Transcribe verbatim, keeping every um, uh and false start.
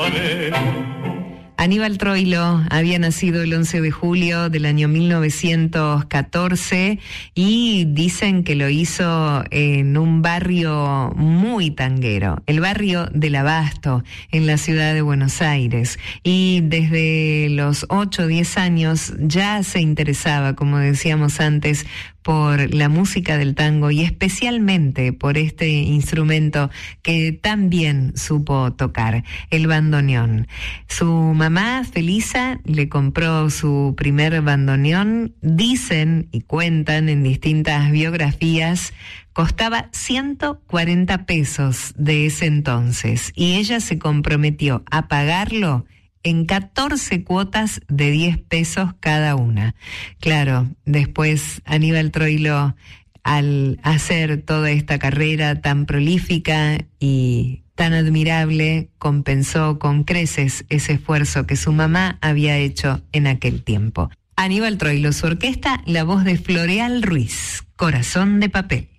Aníbal Troilo había nacido el once de julio del año mil novecientos catorce y dicen que lo hizo en un barrio muy tanguero, el barrio del Abasto, en la ciudad de Buenos Aires. Y desde los ocho o diez años ya se interesaba, como decíamos antes, por la música del tango y especialmente por este instrumento que tan bien supo tocar, el bandoneón. Su mamá, Felisa, le compró su primer bandoneón. Dicen y cuentan en distintas biografías, costaba ciento cuarenta pesos de ese entonces y ella se comprometió a pagarlo en catorce cuotas de diez pesos cada una. Claro, después Aníbal Troilo, al hacer toda esta carrera tan prolífica y tan admirable, compensó con creces ese esfuerzo que su mamá había hecho en aquel tiempo. Aníbal Troilo, su orquesta, la voz de Floreal Ruiz, Corazón de Papel.